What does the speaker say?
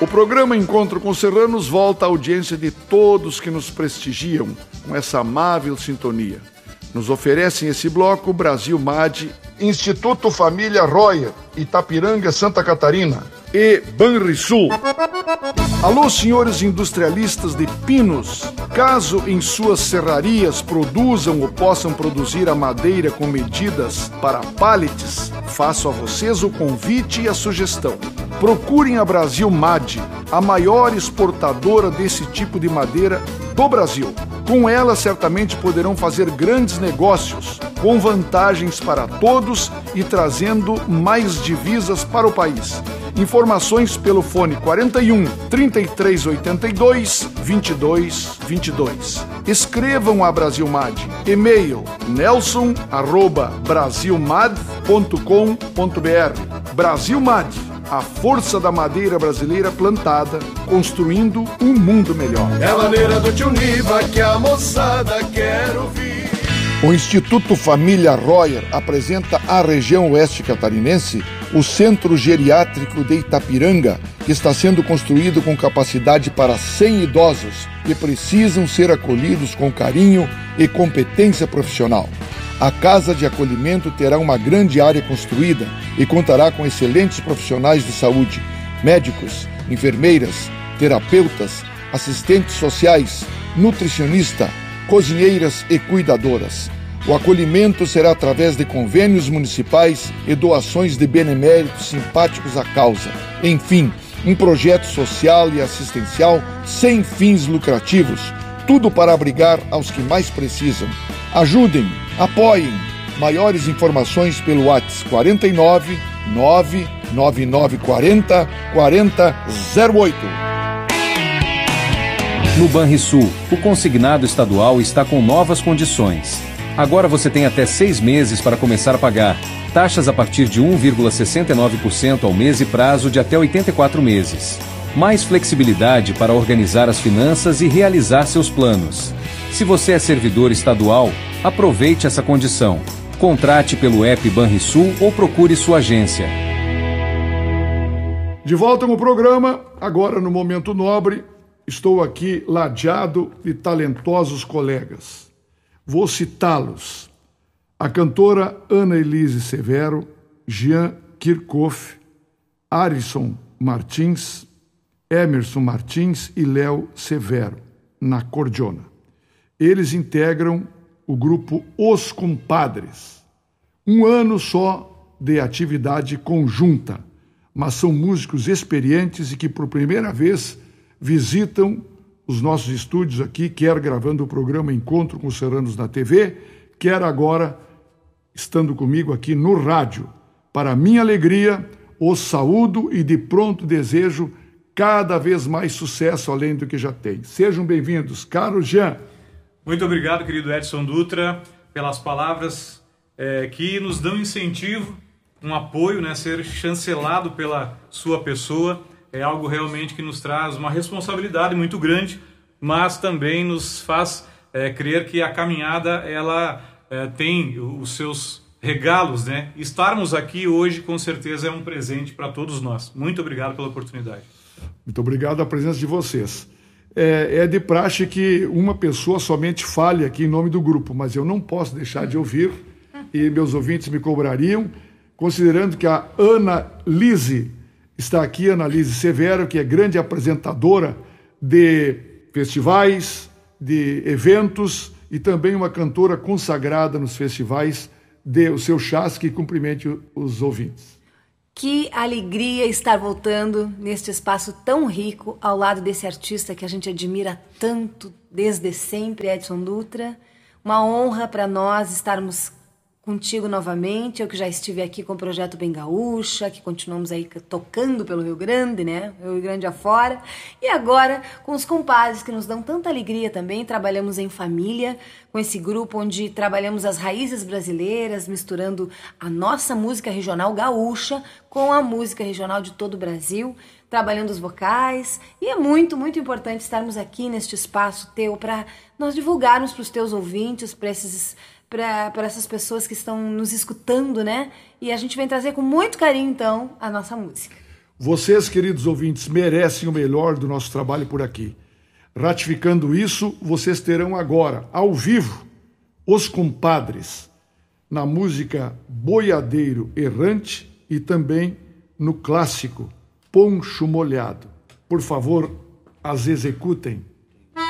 O programa Encontro com Serranos volta à audiência de todos que nos prestigiam com essa amável sintonia. Nos oferecem esse bloco Brasil MAD, Instituto Família Royer, Itapiranga, Santa Catarina e Banrisul. Alô, senhores industrialistas de pinos, caso em suas serrarias produzam ou possam produzir a madeira com medidas para pallets, faço a vocês o convite e a sugestão. Procurem a Brasil MAD, a maior exportadora desse tipo de madeira do Brasil. Com ela, certamente poderão fazer grandes negócios, com vantagens para todos e trazendo mais divisas para o país. Informações pelo fone 41 3382 2222. Escrevam a Brasil MAD. E-mail nelson@brasilmad.com.br. Brasil MAD, a força da madeira brasileira plantada, construindo um mundo melhor. É a maneira do tio Niva que a moçada quer ouvir. O Instituto Família Royer apresenta à região oeste catarinense o Centro Geriátrico de Itapiranga, que está sendo construído com capacidade para 100 idosos que precisam ser acolhidos com carinho e competência profissional. A Casa de Acolhimento terá uma grande área construída e contará com excelentes profissionais de saúde, médicos, enfermeiras, terapeutas, assistentes sociais, nutricionista, cozinheiras e cuidadoras. O acolhimento será através de convênios municipais e doações de beneméritos simpáticos à causa. Enfim, um projeto social e assistencial sem fins lucrativos, tudo para abrigar aos que mais precisam. Ajudem, apoiem. Maiores informações pelo WhatsApp 49 99940 4008. No Banrisul, o consignado estadual está com novas condições. Agora você tem até 6 meses para começar a pagar. Taxas a partir de 1,69% ao mês e prazo de até 84 meses. Mais flexibilidade para organizar as finanças e realizar seus planos. Se você é servidor estadual, aproveite essa condição. Contrate pelo app Banrisul ou procure sua agência. De volta no programa, agora no Momento Nobre, estou aqui ladeado de talentosos colegas. Vou citá-los: a cantora Ana Elise Severo, Jean Kirchhoff, Arison Martins, Emerson Martins e Léo Severo, na cordiona. Eles integram o grupo Os Compadres. 1 ano só de atividade conjunta, mas são músicos experientes e que por primeira vez visitam os nossos estúdios aqui, quer gravando o programa Encontro com Serranos na TV, quer agora estando comigo aqui no rádio. Para minha alegria, os saúdo e de pronto desejo cada vez mais sucesso além do que já tem. Sejam bem-vindos. Caro Jean. Muito obrigado, querido Edson Dutra, pelas palavras que nos dão incentivo, um apoio, né, ser chancelado pela sua pessoa. É algo realmente que nos traz uma responsabilidade muito grande, mas também nos faz crer que a caminhada ela tem os seus regalos, né? Estarmos aqui hoje com certeza é um presente para todos nós. Muito obrigado pela oportunidade. Muito obrigado a presença de vocês. É de praxe que uma pessoa somente fale aqui em nome do grupo, mas eu não posso deixar de ouvir, e meus ouvintes me cobrariam, considerando que a Ana Lise está aqui, Ana Lise Severo, que é grande apresentadora de festivais, de eventos e também uma cantora consagrada nos festivais. Dê o seu chás que cumprimente os ouvintes. Que alegria estar voltando neste espaço tão rico ao lado desse artista que a gente admira tanto desde sempre, Edson Dutra. Uma honra para nós estarmos contigo novamente, eu que já estive aqui com o Projeto Bem Gaúcha, que continuamos aí tocando pelo Rio Grande, né? Rio Grande afora. E agora com os compadres que nos dão tanta alegria também. Trabalhamos em família com esse grupo onde trabalhamos as raízes brasileiras, misturando a nossa música regional gaúcha com a música regional de todo o Brasil, trabalhando os vocais. E é muito, muito importante estarmos aqui neste espaço teu para nós divulgarmos para os teus ouvintes, para essas pessoas que estão nos escutando, né? E a gente vem trazer com muito carinho, então, a nossa música. Vocês, queridos ouvintes, merecem o melhor do nosso trabalho por aqui. Ratificando isso, vocês terão agora, ao vivo, Os Compadres, na música Boiadeiro Errante e também no clássico Poncho Molhado. Por favor, as executem.